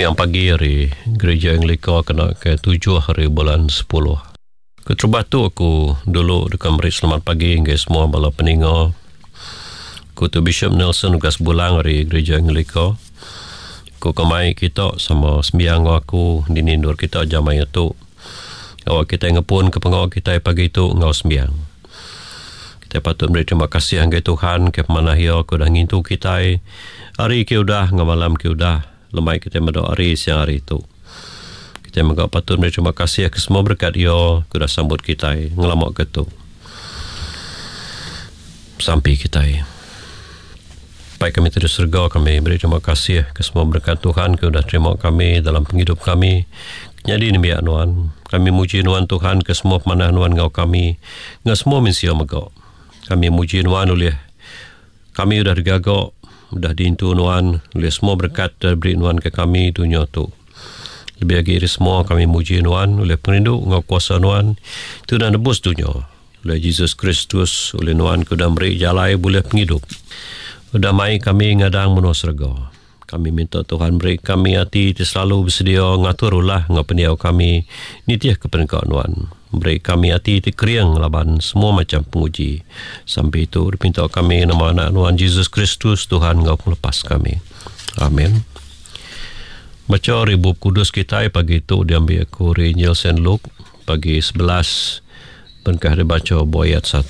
Sembahyang pagi hari Gereja Anglika kena ke 7 hari bulan 10. Keterubah tu aku dulu dekat Merit selamat pagi hingga semua bala peninga. Aku tu Bishop Nelson tugas bulang hari Gereja Anglika. Aku kemai kita sama sembiang aku di nindur kita jamai tu. Awak kita ngepun ke pengawal kita pagi tu ngau sembiang. Kita patut beri terima kasih hangga Tuhan ke pemanahia aku dah ngintu kita. Hari ke udah ngau malam ke udah. Lemai kita mendoa hari siang hari itu. Kita juga patut beri terima kasih ke semua berkat dia sudah sambut kita ngelamak ke tu. Sampai kita. Baik kami terus surga, kami beri terima kasih ke semua berkat Tuhan sudah terima kami dalam penghidup kami. Jadi ni biar Tuhan, kami muji Tuhan Tuhan ke semua pemanah Tuhan ngau kami. Ngau semua mensia megak. Kami muji Tuhan oleh kami sudah digagak. Sudah diintu Tuhan oleh semua berkat diberi Tuhan ke kami dunia tu. Lebih lagi dari semua kami muji Tuhan oleh perindu ngau kuasa Tuhan itu dah nebus dunia oleh Yesus Kristus oleh Tuhan ku dah beri jalai boleh penghidup. Sudah mai kami ngadang menua surga. Kami minta Tuhan beri kami hati selalu bersedia ngatur ulah ngau pendiau kami nitiah kependekaan Tuhan. Beri kami hati keriang laban semua macam penguji. Sampai itu dipinta kami nama anak Tuhan Yesus Kristus Tuhan engkau melepas kami. Amin. Baca ribu kudus kita pagi itu diambil aku Injil Saint Luke pagi 11 bengkah dibaca ayat 1.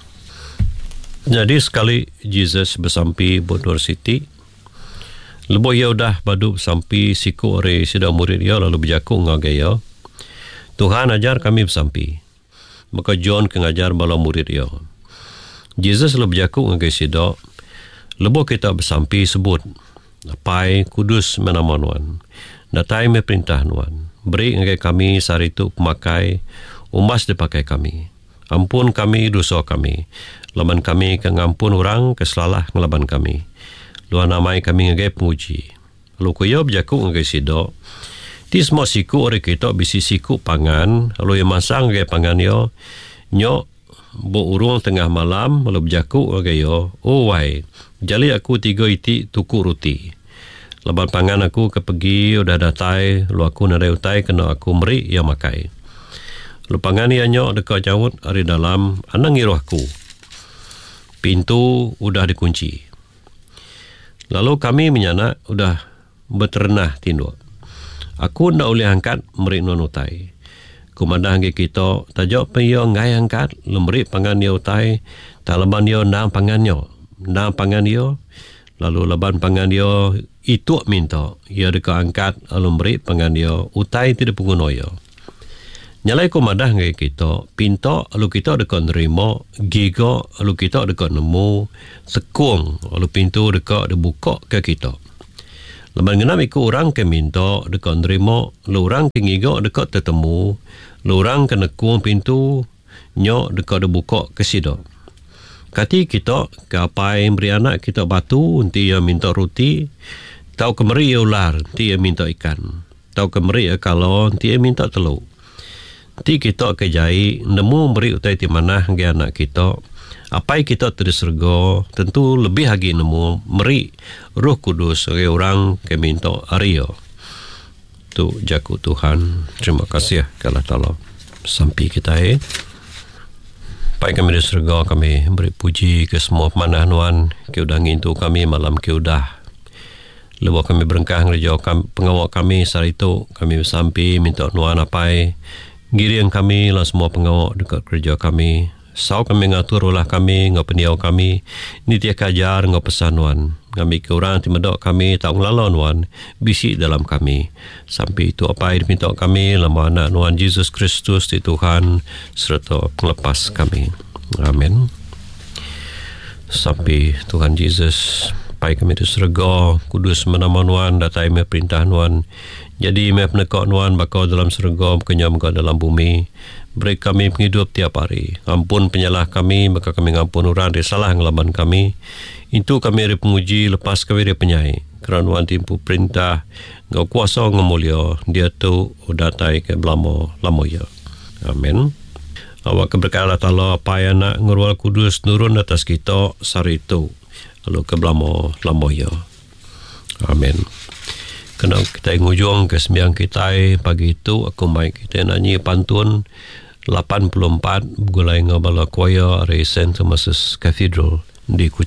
Jadi sekali Jesus bersampai Bodor City, lebuh ia udah badu sampai siku ori sida murid dia lalu berjaku ngau gaya. Tuhan ajar kami bersampai. Maka John kengajar bala murid dia. Jesus lalu berjaku ngau gaya sida. Lebuh kita bersampai sebut. Pai kudus menama Tuhan. Datai me perintah Tuhan. Beri ngau kami sehari itu pemakai. Umas dipakai kami. Ampun kami dosa kami. Laban kami ke ngampun orang kesalahan ngelaban kami. Luar namai kami ngau penguji. Lalu kuya berjaku ngau gaya sida. Di semua siku orang kita bisi siku pangan. Lalu yang masang ke pangan yo nyok berurung tengah malam lalu berjaku ke yo. Oh wai, jali aku 3 iti tuku roti. Lepas pangan aku ke pergi udah datai. Lalu aku nadai utai kena aku meri yang makai. Lalu pangan ya nyok dekat jawut hari dalam anang iruh aku. Pintu udah dikunci. Lalu kami menyanak udah berternah tinduk. Aku ndak boleh angkat merik non utai. Kumandang ke kita, tajak peyo ngai angkat, lemeri pangan dia utai, talaban dia nang pangan dia, lalu leban pangan dia, itu minta, ia dekat angkat, lemeri pangan dia, utai tidak pengguna dia. Nyalai kumandang ke kita, pinta, lalu kita dekat nerima, giga, lalu kita dekat nemu, sekung, lalu pintu dekat dibuka ke kita. Lepas genap ikut orang ke minta dekat nerima, orang ke ngiga dekat tetemu, orang ke nekung pintu, nyok dekat dibuka ke sida. Kati kita ke apa yang beri anak kita batu, nanti ia minta roti, tau kemeri ia ular, nanti ia minta ikan. Tau kemeri ia kalau, nanti ia minta telur. Nanti kita ke jai, nemu beri utai di mana ke anak kita, apa yang kita terserga, tentu lebih lagi nemu meri Roh Kudus sebagai orang ke minta Arya. Tu jaku Tuhan. Terima kasih Allah Ta'ala. Sampai kita baik kami di surga, kami beri puji ke semua pemanah Tuhan ke udah ngintu kami malam ke udah. Lepas kami berengkah ngerja pengawal kami saat itu kami sampai minta Tuhan apa giring kami lah semua pengawal dekat kerja kami. Sau kami ngatur ulah kami, ngau pendiau kami, ni dia kajar ngau pesan Tuhan. Kami ke orang timedok kami, tak ngelalon Tuhan, bisi dalam kami. Sampai itu apa yang diminta kami, lama anak Tuhan Yesus Kristus di Tuhan, serta pelepas kami. Amin. Sampai Tuhan Yesus, pai kami di surga, kudus menama Tuhan, datai me perintah Tuhan. Jadi me penekak Tuhan, bakal dalam surga, kenyam ke dalam bumi. Beri kami penghidup tiap hari. Ampun penyalah kami, maka kami ngampun orang dari salah ngelaban kami. Itu kami dari penguji, lepas kami dari penyai. Kerana Tuhan timpu perintah, ngau kuasa ngemulia, dia tu datai ke belamo ya. Amin. Awak keberkatan Allah Ta'ala, apa yang nak ngerual kudus nurun atas kita, sari itu. Lalu ke belamo ya. Amin. kena kita ngujung ke sembiang kita pagi itu aku mai kita nyanyi pantun 84 gulai ngabala choir St. Thomas's Cathedral di